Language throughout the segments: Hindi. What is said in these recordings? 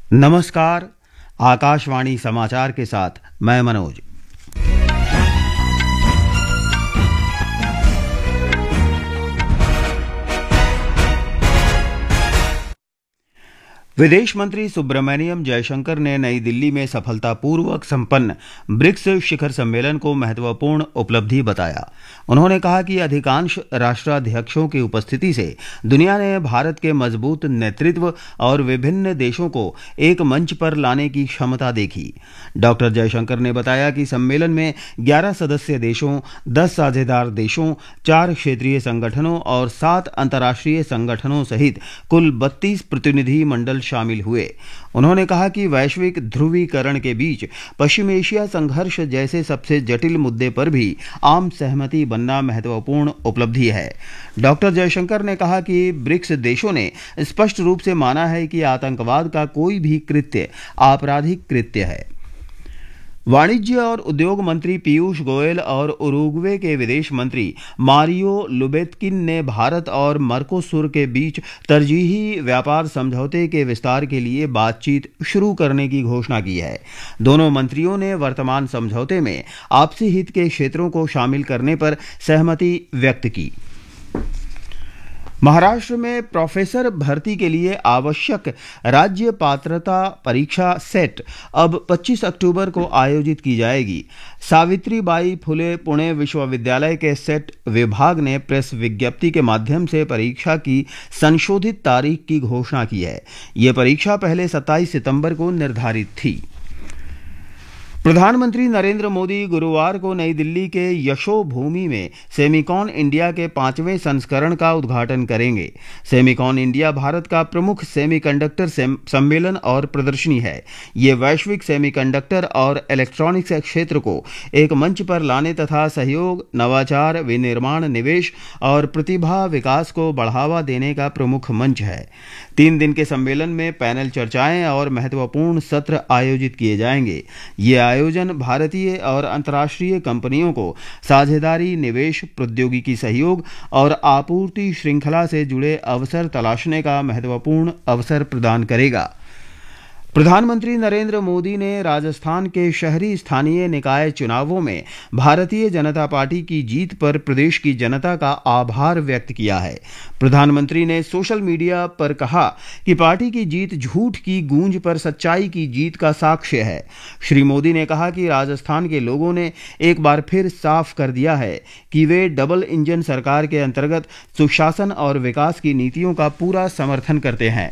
नमस्कार। आकाशवाणी समाचार के साथ मैं मनोज। विदेश मंत्री सुब्रमण्यम जयशंकर ने नई दिल्ली में सफलतापूर्वक संपन्न ब्रिक्स शिखर सम्मेलन को महत्वपूर्ण उपलब्धि बताया। उन्होंने कहा कि अधिकांश राष्ट्राध्यक्षों की उपस्थिति से दुनिया ने भारत के मजबूत नेतृत्व और विभिन्न देशों को एक मंच पर लाने की क्षमता देखी। डॉक्टर जयशंकर ने बताया कि सम्मेलन में 11 सदस्य देशों, 10 साझेदार देशों, 4 क्षेत्रीय संगठनों और 7 अंतर्राष्ट्रीय संगठनों सहित कुल 32 प्रतिनिधि मंडल शामिल हुए। उन्होंने कहा कि वैश्विक ध्रुवीकरण के बीच पश्चिम एशिया संघर्ष जैसे सबसे जटिल मुद्दे पर भी आम सहमति बनना महत्वपूर्ण उपलब्धि है। डॉक्टर जयशंकर ने कहा कि ब्रिक्स देशों ने स्पष्ट रूप से माना है कि आतंकवाद का कोई भी कृत्य आपराधिक कृत्य है। वाणिज्य और उद्योग मंत्री पीयूष गोयल और उरुग्वे के विदेश मंत्री मारियो लुबेत्किन ने भारत और मर्कोसुर के बीच तरजीही व्यापार समझौते के विस्तार के लिए बातचीत शुरू करने की घोषणा की है। दोनों मंत्रियों ने वर्तमान समझौते में आपसी हित के क्षेत्रों को शामिल करने पर सहमति व्यक्त की। महाराष्ट्र में प्रोफेसर भर्ती के लिए आवश्यक राज्य पात्रता परीक्षा सेट अब 25 अक्टूबर को आयोजित की जाएगी। सावित्रीबाई फुले पुणे विश्वविद्यालय के सेट विभाग ने प्रेस विज्ञप्ति के माध्यम से परीक्षा की संशोधित तारीख की घोषणा की है। यह परीक्षा पहले 27 सितंबर को निर्धारित थी। प्रधानमंत्री नरेंद्र मोदी गुरुवार को नई दिल्ली के यशोभूमि में सेमिकॉन इंडिया के 5वें संस्करण का उद्घाटन करेंगे। सेमिकॉन इंडिया भारत का प्रमुख सेमीकंडक्टर सम्मेलन और प्रदर्शनी है। ये वैश्विक सेमीकंडक्टर और इलेक्ट्रॉनिक्स क्षेत्र को एक मंच पर लाने तथा सहयोग, नवाचार, विनिर्माण, निवेश और प्रतिभा विकास को बढ़ावा देने का प्रमुख मंच है। 3 दिन के सम्मेलन में पैनल चर्चाएं और महत्वपूर्ण सत्र आयोजित किए जाएंगे। ये आयोजन भारतीय और अंतर्राष्ट्रीय कंपनियों को साझेदारी, निवेश, प्रौद्योगिकी सहयोग और आपूर्ति श्रृंखला से जुड़े अवसर तलाशने का महत्वपूर्ण अवसर प्रदान करेगा। प्रधानमंत्री नरेंद्र मोदी ने राजस्थान के शहरी स्थानीय निकाय चुनावों में भारतीय जनता पार्टी की जीत पर प्रदेश की जनता का आभार व्यक्त किया है। प्रधानमंत्री ने सोशल मीडिया पर कहा कि पार्टी की जीत झूठ की गूंज पर सच्चाई की जीत का साक्ष्य है। श्री मोदी ने कहा कि राजस्थान के लोगों ने एक बार फिर साफ कर दिया है कि वे डबल इंजन सरकार के अंतर्गत सुशासन और विकास की नीतियों का पूरा समर्थन करते हैं।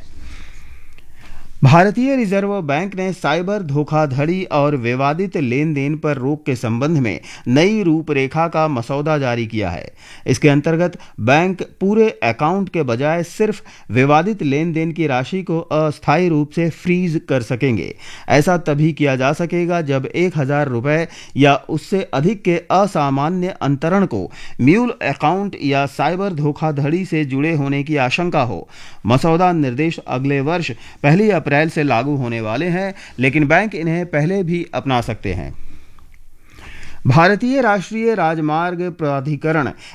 भारतीय रिजर्व बैंक ने साइबर धोखाधड़ी और विवादित लेन देन पर रोक के संबंध में नई रूपरेखा का मसौदा जारी किया है। इसके अंतर्गत बैंक पूरे अकाउंट के बजाय सिर्फ विवादित लेन देन की राशि को अस्थायी रूप से फ्रीज कर सकेंगे। ऐसा तभी किया जा सकेगा जब 1000 रुपये या उससे अधिक के असामान्य अंतरण को म्यूल अकाउंट या साइबर धोखाधड़ी से जुड़े होने की आशंका हो। मसौदा निर्देश अगले वर्ष 1 अप्रैल से लागू होने वाले हैं, लेकिन बैंक इन्हें पहले भी अपना सकते हैं। भारतीय राष्ट्रीय राजमार्ग प्राधिकरण